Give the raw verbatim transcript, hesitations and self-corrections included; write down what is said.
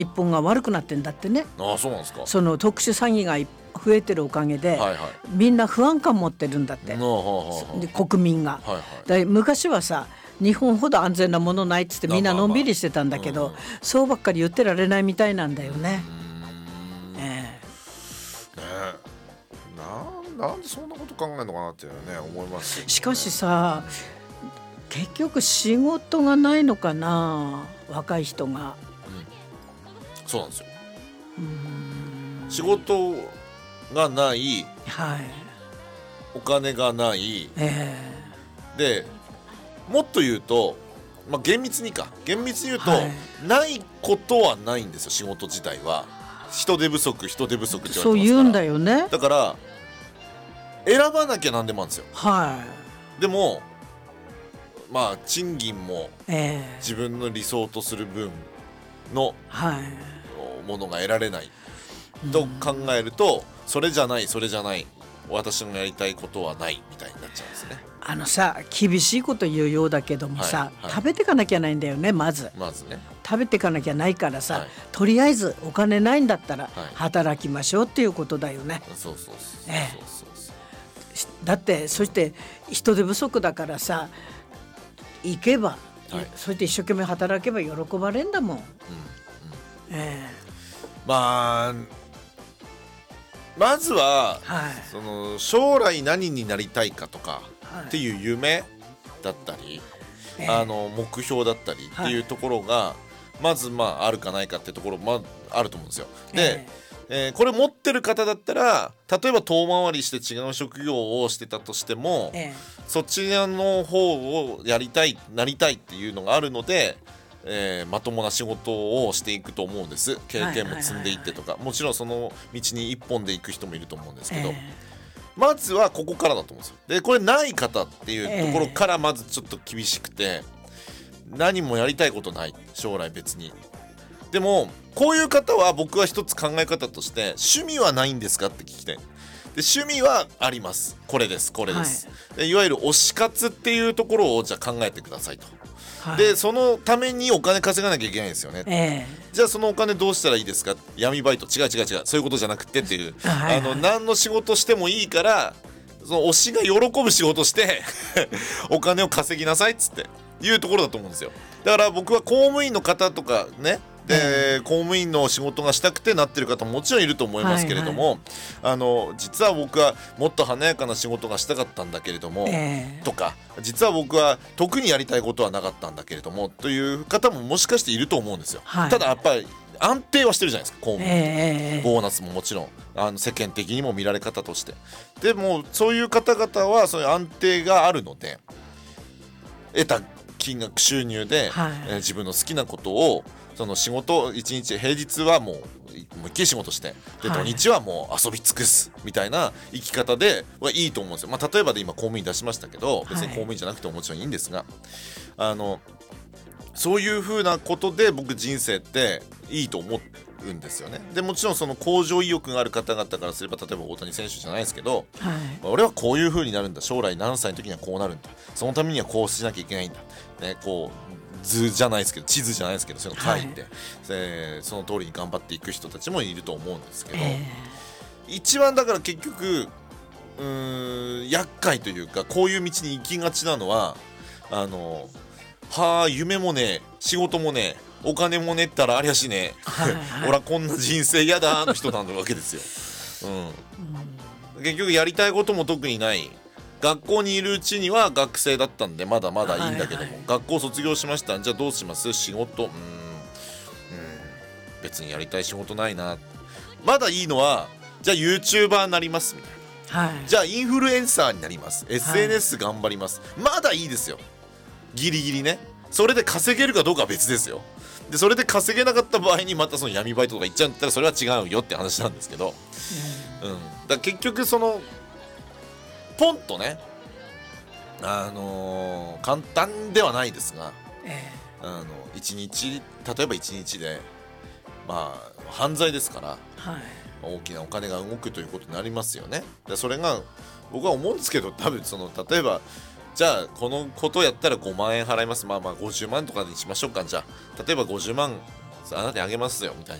一本が悪くなってんだってね。 ああ、そうなんですか。 その特殊詐欺が増えてるおかげで、 はいはい、 みんな不安感持ってるんだって、 はあはあはあ、 で国民が、 はいはい、 だ昔はさ日本ほど安全なものないっつってみんなのんびりしてたんだけど、 まあまあまあ、うん、 そうばっかり言ってられないみたいなんだよね。 うーん、 ええね、な, なんでそんなこと考えるのかなっていうね思いますよね。 しかしさ結局仕事がないのかな若い人が、 うん、そうなんですよ。 うーん、 仕事がない、 はい、 お金がない、 えでもっと言うと、まあ、厳密にか厳密に言うと、 はい、 ないことはないんですよ。仕事自体は人手不足人手不足って言われてますから。 そう言うんだよね。 だから選ばなきゃなんでもあるんですよ。 はでもまあ賃金もい、ええ、 自分の理想とする分のはいものが得られないと考えると、それじゃないそれじゃない私のやりたいことはないみたいになっちゃうんですね。 あのさ厳しいこと言うようだけどもさ、 はいはい、 食べてかなきゃないんだよね。まずまずね食べてかなきゃないからさ、 はい、 とりあえずお金ないんだったらはい働きましょうっていうことだよね。 そうそうそうそう、 ええ、 そうそうそう、 だってそして人手不足だからさ行けば、 はい、 そして一生懸命働けば喜ばれんだもん、うんうん、ええ、 まあまずは、 はい、 その将来何になりたいかとかっていう夢だったり、はい、あの目標だったりっていうところが、はい、まずまああるかないかっていうところもあると思うんですよ。で、えーえー、これ持ってる方だったら例えば遠回りして違う職業をしてたとしても、えー、そちらの方をやりたいなりたいっていうのがあるので、えー、まともな仕事をしていくと思うんです。経験も積んでいってとか、もちろんその道に一本で行く人もいると思うんですけど、えー、まずはここからだと思うんですよ。でこれない方っていうところからまずちょっと厳しくて、何もやりたいことない将来別に。でもこういう方は僕は一つ考え方として趣味はないんですかって聞きたい。で趣味はあります、これですこれです、はい、でいわゆる推し活っていうところをじゃあ考えてくださいと、はい、でそのためにお金稼がなきゃいけないんですよね、えー、じゃあそのお金どうしたらいいですか。闇バイト違う違う違うそういうことじゃなくてっていう、はいはい、あの何の仕事してもいいからその推しが喜ぶ仕事してお金を稼ぎなさいっつっていうところだと思うんですよ。だから僕は公務員の方とかねで、公務員の仕事がしたくてなってる方ももちろんいると思いますけれども、はいはい、あの実は僕はもっと華やかな仕事がしたかったんだけれども、えー、とか実は僕は特にやりたいことはなかったんだけれどもという方ももしかしていると思うんですよ、はい、ただやっぱり安定はしてるじゃないですか公務員、えー、ボーナスももちろんあの世間的にも見られ方として。でもそういう方々はそういう安定があるので得た金額収入で、はい、えー、自分の好きなことをその仕事いちにち平日はもう思いっきり仕事してで、はい、土日はもう遊び尽くすみたいな生き方ではいいと思うんですよ。まあ、例えばで今公務員出しましたけど別に公務員じゃなくてももちろんいいんですが、はい、あのそういう風なことで僕人生っていいと思うんですよね。でもちろんその向上意欲がある方々からすれば例えば大谷選手じゃないですけど、はい、俺はこういう風になるんだ将来何歳の時にはこうなるんだそのためにはこうしなきゃいけないんだ、ね、こう図じゃないですけど地図じゃないですけどそういうの書いて、はい、えー、その通りに頑張っていく人たちもいると思うんですけど、えー、一番だから結局うーん厄介というかこういう道に行きがちなのはあのはあ夢もね仕事もねお金もねったらありゃしね、はいはい、俺はこんな人生やだの人なわけですよ、うん、結局やりたいことも特にない学校にいるうちには学生だったんでまだまだいいんだけども、はいはい、学校卒業しましたじゃあどうします仕事うーん、うん、別にやりたい仕事ないなまだいいのはじゃあ YouTuber になりますみたいな、はい、じゃあインフルエンサーになります エスエヌエス 頑張ります、はい、まだいいですよギリギリねそれで稼げるかどうかは別ですよ。でそれで稼げなかった場合にまたその闇バイトとか行っちゃうんだったらそれは違うよって話なんですけど、うんうん、だから結局そのポンとねあのー、簡単ではないですが、えー、あのいちにち例えばいちにちでまあ犯罪ですから、はい、大きなお金が動くということになりますよね。でそれが僕は思うんですけど多分その例えばじゃあこのことやったらごまんえん払いますまあまあごじゅうまんとかにしましょうか。じゃあ例えばごじゅうまんあなたにあげますよみたい